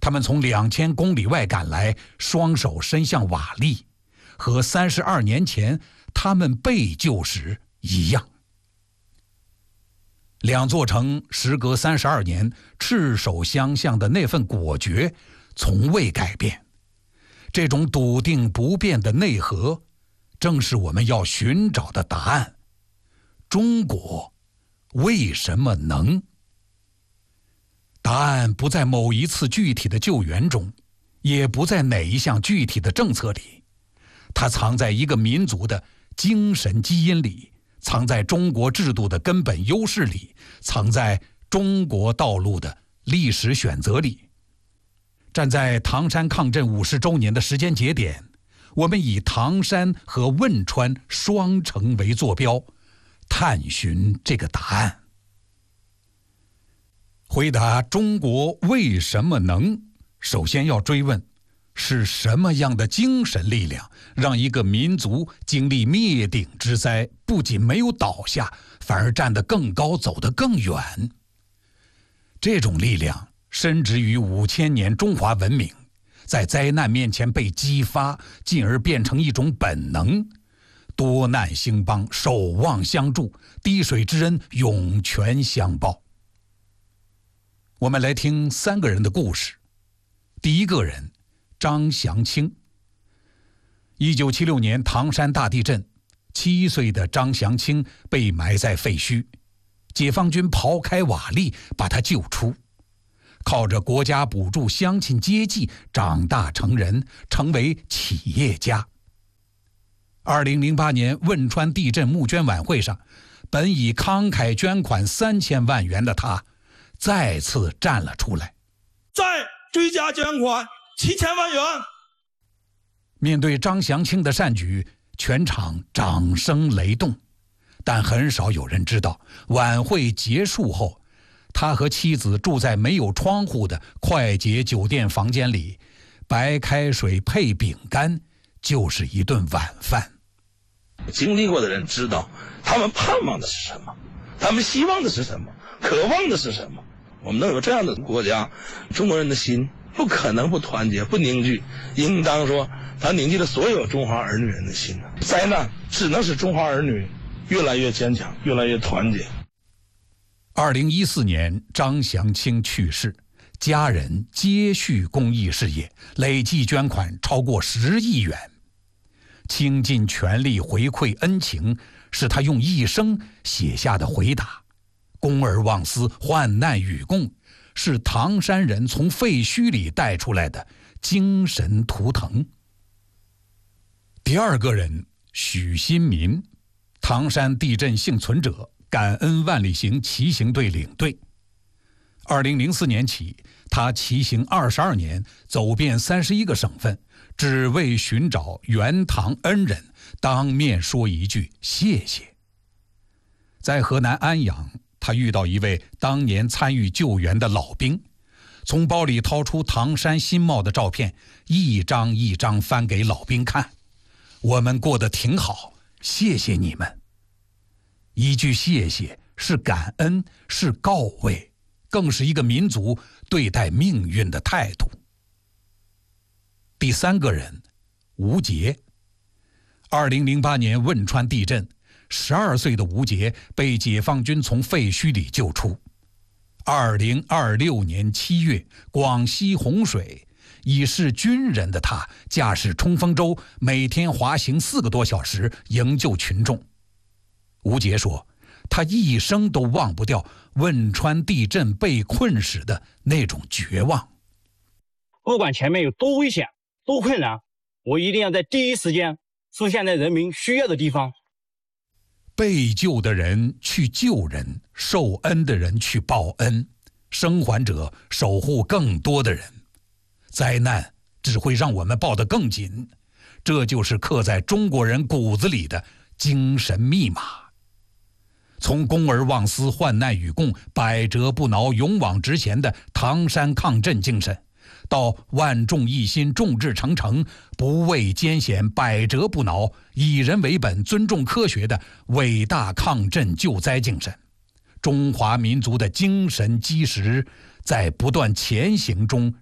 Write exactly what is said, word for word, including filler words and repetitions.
他们从两千公里外赶来，双手伸向瓦砾，和三十二年前他们被救时一样。两座城时隔三十二年赤手相向的那份果决从未改变。这种笃定不变的内核，正是我们要寻找的答案。中国为什么能？答案不在某一次具体的救援中，也不在哪一项具体的政策里，它藏在一个民族的精神基因里，藏在中国制度的根本优势里，藏在中国道路的历史选择里。站在唐山抗震五十周年的时间节点，我们以唐山和汶川双城为坐标，探寻这个答案。回答中国为什么能，首先要追问，是什么样的精神力量让一个民族经历灭顶之灾，不仅没有倒下，反而站得更高，走得更远？这种力量深植于五千年中华文明，在灾难面前被激发，进而变成一种本能。多难兴邦，守望相助，滴水之恩，涌泉相报。我们来听三个人的故事。第一个人，张祥清。一九七六年唐山大地震，七岁的张祥清被埋在废墟，解放军刨开瓦砾把他救出，靠着国家补助，乡亲接济，长大成人，成为企业家。二零零八年汶川地震募捐晚会上，本已慷慨捐款三千万元的他，再次站了出来， 再追加捐款七千万元。 面对张祥清的善举，全场掌声雷动。但很少有人知道，晚会结束后，他和妻子住在没有窗户的快捷酒店房间里，白开水配饼干就是一顿晚饭。 经历过的人知道，他们盼望的是什么，他们希望的是什么，渴望的是什么。我们能有这样的国家，中国人的心不可能不团结不凝聚，应当说他凝聚了所有中华儿女人的心。灾难只能使中华儿女越来越坚强，越来越团结。 二零一四年张祥清去世，家人接续公益事业，累计捐款超过十亿元。倾尽全力回馈恩情，是他用一生写下的回答。公而忘私，患难与共，是唐山人从废墟里带出来的精神图腾。第二个人，许新民，唐山地震幸存者，感恩万里行骑行队领队。二零零四年起，他骑行二十二年，走遍三十一个省份，只为寻找原唐恩人，当面说一句谢谢。在河南安阳，他遇到一位当年参与救援的老兵，从包里掏出唐山新茂的照片，一张一张翻给老兵看。我们过得挺好，谢谢你们。一句谢谢是感恩，是告慰，更是一个民族对待命运的态度。第三个人，吴杰。二零零八年汶川地震，十二岁的吴杰被解放军从废墟里救出。二零二六年七月，广西洪水，已是军人的他驾驶冲锋舟，每天滑行四个多小时营救群众。吴杰说，他一生都忘不掉汶川地震被困时的那种绝望。 不管前面有多危险多困难，我一定要在第一时间出现在人民需要的地方。 被救的人去救人，受恩的人去报恩，生还者守护更多的人。灾难只会让我们抱得更紧，这就是刻在中国人骨子里的精神密码。从公而忘私，患难与共，百折不挠，勇往直前的唐山抗震精神，到万众一心，众志成城，不畏艰险，百折不挠，以人为本，尊重科学的伟大抗震救灾精神，中华民族的精神基石在不断前行中